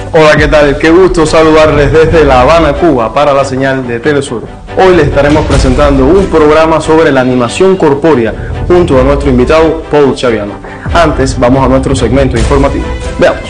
Hola, ¿qué tal? Qué gusto saludarles desde La Habana, Cuba, para la señal de Telesur. Hoy les estaremos presentando un programa sobre la animación corpórea junto a nuestro invitado Paul Chaviano. Antes, vamos a nuestro segmento informativo. Veamos.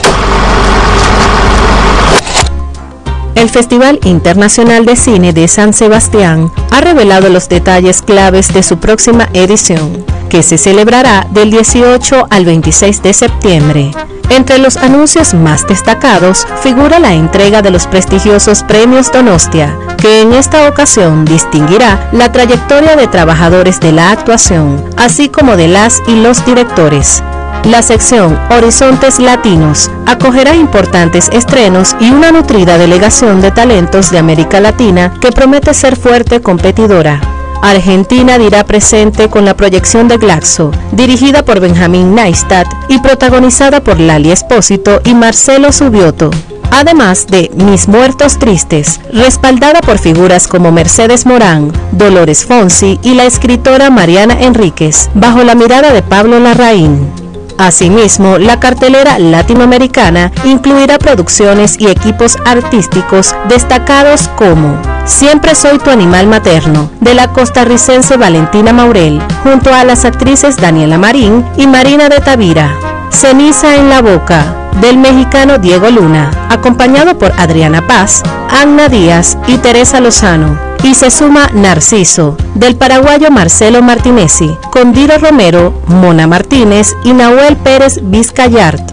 El Festival Internacional de Cine de San Sebastián ha revelado los detalles claves de su próxima edición, que se celebrará del 18 al 26 de septiembre. Entre los anuncios más destacados figura la entrega de los prestigiosos Premios Donostia, que en esta ocasión distinguirá la trayectoria de trabajadores de la actuación, así como de las y los directores. La sección Horizontes Latinos acogerá importantes estrenos y una nutrida delegación de talentos de América Latina que promete ser fuerte competidora. Argentina dirá presente con la proyección de Glaxo, dirigida por Benjamín Neistat y protagonizada por Lali Espósito y Marcelo Subioto. Además de Mis Muertos Tristes, respaldada por figuras como Mercedes Morán, Dolores Fonsi y la escritora Mariana Enríquez, bajo la mirada de Pablo Larraín. Asimismo, la cartelera latinoamericana incluirá producciones y equipos artísticos destacados como Siempre soy tu animal materno, de la costarricense Valentina Maurel, junto a las actrices Daniela Marín y Marina de Tavira. Ceniza en la boca, del mexicano Diego Luna, acompañado por Adriana Paz, Anna Díaz y Teresa Lozano. Y se suma Narciso, del paraguayo Marcelo Martinezzi, con Diro Romero, Mona Martínez y Nahuel Pérez Vizcayart.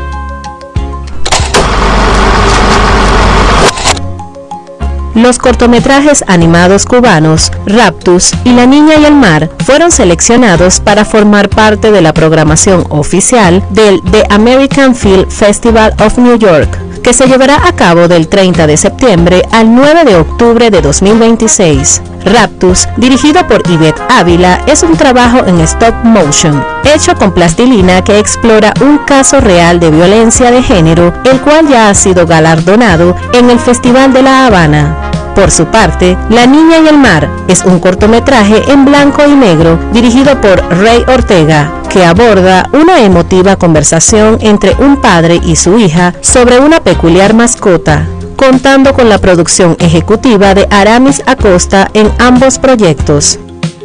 Los cortometrajes animados cubanos Raptus y La Niña y el Mar fueron seleccionados para formar parte de la programación oficial del The American Film Festival of New York, que se llevará a cabo del 30 de septiembre al 9 de octubre de 2026. Raptus, dirigido por Ivette Ávila, es un trabajo en stop motion, hecho con plastilina que explora un caso real de violencia de género, el cual ya ha sido galardonado en el Festival de La Habana. Por su parte, La Niña y el Mar es un cortometraje en blanco y negro dirigido por Rey Ortega, que aborda una emotiva conversación entre un padre y su hija sobre una peculiar mascota, contando con la producción ejecutiva de Aramis Acosta en ambos proyectos.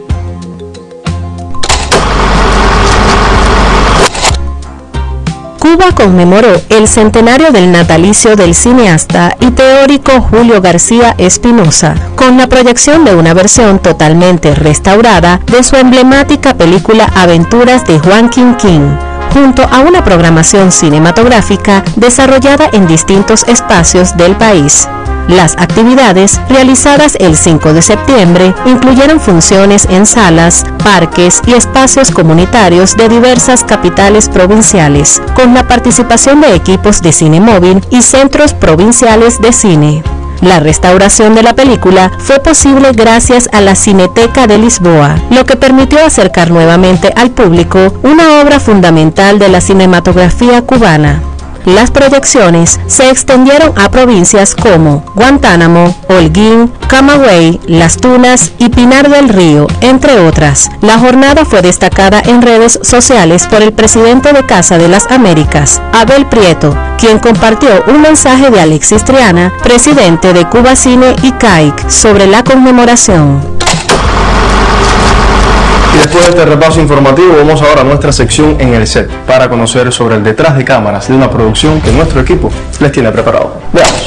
Cuba conmemoró el centenario del natalicio del cineasta y teórico Julio García Espinosa, con la proyección de una versión totalmente restaurada de su emblemática película Aventuras de Juan Quinquín, junto a una programación cinematográfica desarrollada en distintos espacios del país. Las actividades realizadas el 5 de septiembre incluyeron funciones en salas, parques y espacios comunitarios de diversas capitales provinciales, con la participación de equipos de cine móvil y centros provinciales de cine. La restauración de la película fue posible gracias a la Cineteca de Lisboa, lo que permitió acercar nuevamente al público una obra fundamental de la cinematografía cubana. Las proyecciones se extendieron a provincias como Guantánamo, Holguín, Camagüey, Las Tunas y Pinar del Río, entre otras. La jornada fue destacada en redes sociales por el presidente de Casa de las Américas, Abel Prieto, quien compartió un mensaje de Alexis Triana, presidente de Cuba Cine y CAIC, sobre la conmemoración. Y después de este repaso informativo, vamos ahora a nuestra sección en el set para conocer sobre el detrás de cámaras de una producción que nuestro equipo les tiene preparado. Veamos.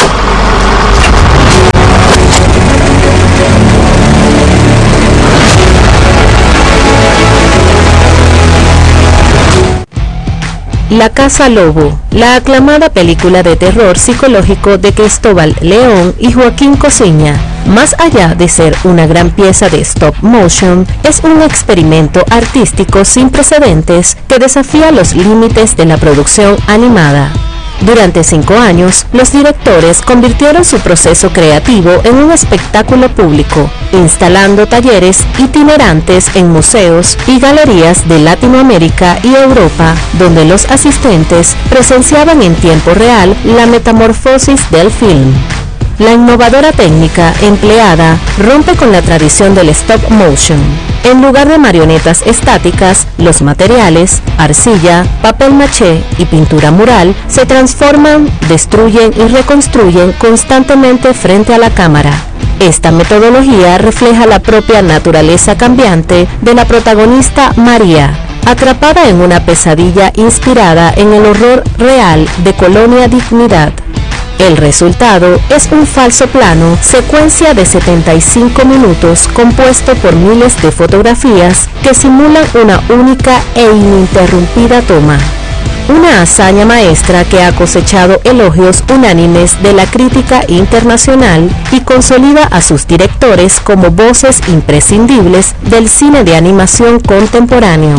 La Casa Lobo, la aclamada película de terror psicológico de Cristóbal León y Joaquín Cosiña, más allá de ser una gran pieza de stop motion, es un experimento artístico sin precedentes que desafía los límites de la producción animada. Durante 5 años, los directores convirtieron su proceso creativo en un espectáculo público, instalando talleres itinerantes en museos y galerías de Latinoamérica y Europa, donde los asistentes presenciaban en tiempo real la metamorfosis del film. La innovadora técnica empleada rompe con la tradición del stop motion. En lugar de marionetas estáticas, los materiales, arcilla, papel maché y pintura mural se transforman, destruyen y reconstruyen constantemente frente a la cámara. Esta metodología refleja la propia naturaleza cambiante de la protagonista María, atrapada en una pesadilla inspirada en el horror real de Colonia Dignidad. El resultado es un falso plano, secuencia de 75 minutos compuesto por miles de fotografías que simulan una única e ininterrumpida toma. Una hazaña maestra que ha cosechado elogios unánimes de la crítica internacional y consolida a sus directores como voces imprescindibles del cine de animación contemporáneo.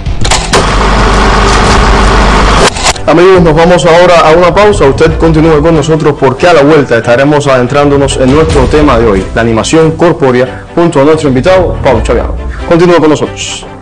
Amigos, nos vamos ahora a una pausa. Usted continúe con nosotros porque a la vuelta estaremos adentrándonos en nuestro tema de hoy, la animación corpórea, junto a nuestro invitado, Paul Chaviano. Continúe con nosotros.